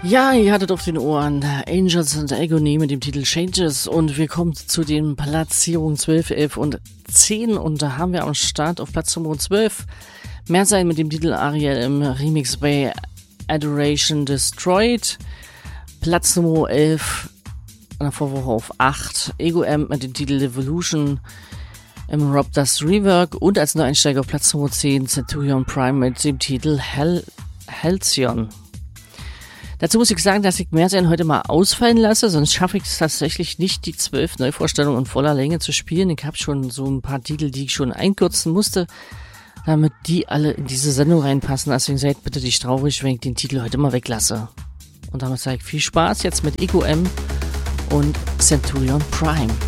Ja, ihr hattet auf den Ohren Angels and Agony mit dem Titel Changes und wir kommen zu den Platzierungen 12, 11 und 10 und da haben wir am Start auf Platz Nummer 12 Mehrsein mit dem Titel Ariel im Remix bei Adoration Destroyed, Platz Nummer 11 in der Vorwoche auf 8 Ego Amp mit dem Titel Evolution im Rob Das Rework und als Neueinsteiger auf Platz Nummer 10 Centurion Prime mit dem Titel Halcyon. Dazu muss ich sagen, dass ich Mehrsein heute mal ausfallen lasse, sonst schaffe ich es tatsächlich nicht, die 12 Neuvorstellungen in voller Länge zu spielen. Ich habe schon so ein paar Titel, die ich schon einkürzen musste, damit die alle in diese Sendung reinpassen. Deswegen seid bitte nicht traurig, wenn ich den Titel heute mal weglasse. Und damit sage ich viel Spaß jetzt mit Ego M und Centurion Prime.